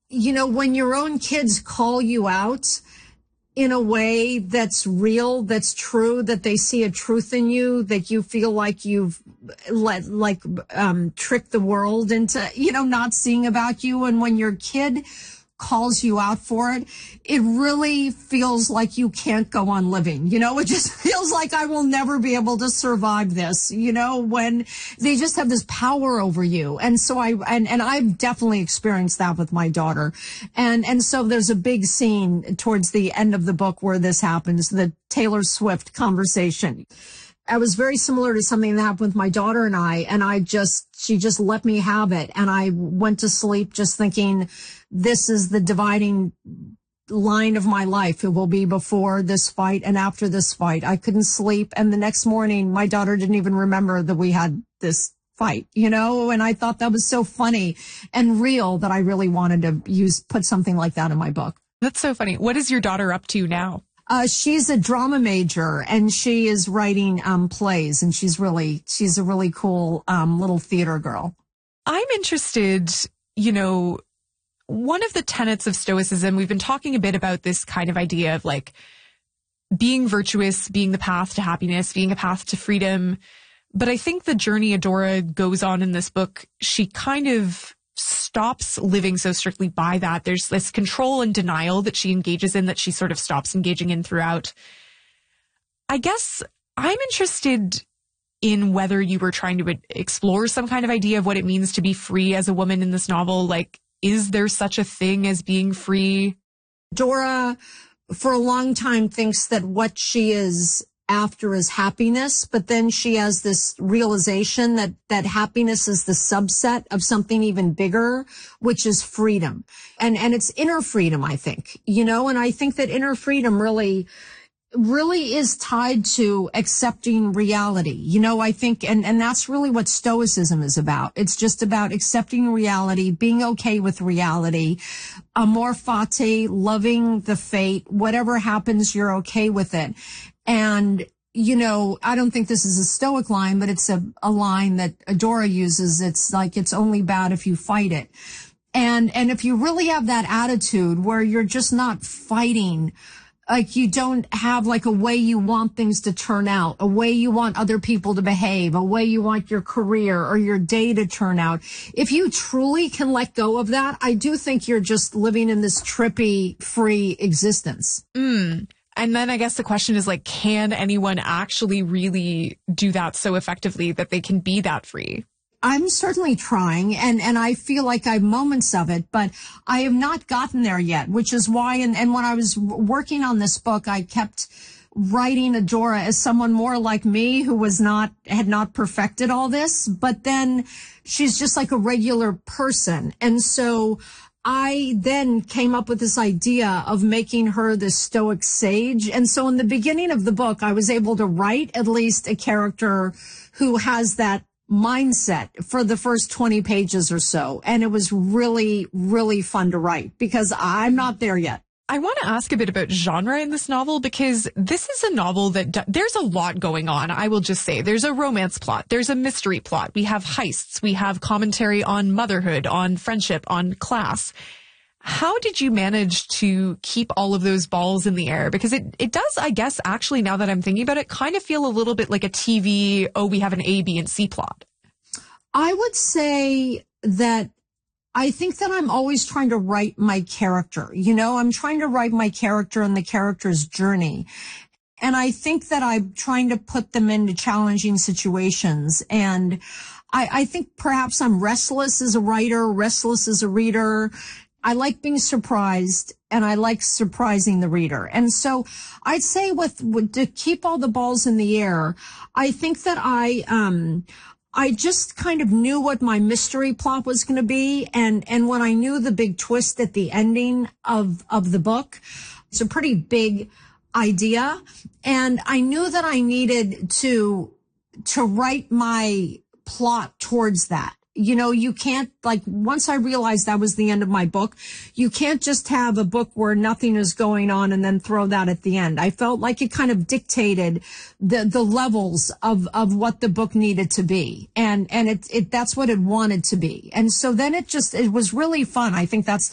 you know, when your own kids call you out in a way that's real, that's true, that they see a truth in you, that you feel like you've tricked the world into, you know, not seeing about you. And when your kid calls you out for it, it really feels like you can't go on living. You know, it just feels like I will never be able to survive this, you know, when they just have this power over you. And so I've definitely experienced that with my daughter. And so there's a big scene towards the end of the book where this happens, the Taylor Swift conversation. I was very similar to something that happened with my daughter and she just let me have it. And I went to sleep just thinking, this is the dividing line of my life. It will be before this fight and after this fight. I couldn't sleep. And the next morning, my daughter didn't even remember that we had this fight, you know, and I thought that was so funny and real that I really wanted to put something like that in my book. That's so funny. What is your daughter up to now? She's a drama major and she is writing plays, and she's a really cool little theater girl. I'm interested, you know, one of the tenets of Stoicism, we've been talking a bit about this kind of idea of like being virtuous, being the path to happiness, being a path to freedom. But I think the journey Adora goes on in this book, she kind of stops living so strictly by that. There's this control and denial that she engages in that she sort of stops engaging in throughout. I guess I'm interested in whether you were trying to explore some kind of idea of what it means to be free as a woman in this novel. Like, is there such a thing as being free? Dora, for a long time, thinks that what she is after is happiness, but then she has this realization that happiness is the subset of something even bigger, which is freedom. And it's inner freedom, I think, you know, and I think that inner freedom really is tied to accepting reality. You know, I think, and that's really what Stoicism is about. It's just about accepting reality, being okay with reality, amor fati, loving the fate, whatever happens, you're okay with it. And, you know, I don't think this is a Stoic line, but it's a line that Adora uses. It's like, it's only bad if you fight it. And if you really have that attitude where you're just not fighting, like you don't have like a way you want things to turn out, a way you want other people to behave, a way you want your career or your day to turn out. If you truly can let go of that, I do think you're just living in this trippy, free existence. And then I guess the question is like, can anyone actually really do that so effectively that they can be that free? I'm certainly trying, and I feel like I have moments of it, but I have not gotten there yet, which is why, and when I was working on this book, I kept writing Adora as someone more like me who had not perfected all this, but then she's just like a regular person. And so I then came up with this idea of making her this Stoic sage. And so in the beginning of the book, I was able to write at least a character who has that mindset for the first 20 pages or so. And it was really, really fun to write because I'm not there yet. I want to ask a bit about genre in this novel because this is a novel that there's a lot going on. I will just say there's a romance plot. There's a mystery plot. We have heists. We have commentary on motherhood, on friendship, on class. How did you manage to keep all of those balls in the air? Because it does, I guess, actually, now that I'm thinking about it, kind of feel a little bit like a TV, we have an A, B, and C plot. I would say that I think that I'm always trying to write my character. You know, I'm trying to write my character and the character's journey. And I think that I'm trying to put them into challenging situations. And I think perhaps I'm restless as a writer, restless as a reader. I like being surprised and I like surprising the reader. And so I'd say to keep all the balls in the air, I think that I just kind of knew what my mystery plot was going to be. And when I knew the big twist at the ending of the book, it's a pretty big idea. And I knew that I needed to write my plot towards that. You know, you can't, like, once I realized that was the end of my book, you can't just have a book where nothing is going on and then throw that at the end. I felt like it kind of dictated the levels of what the book needed to be. And that's what it wanted to be. And so then it was really fun. I think that's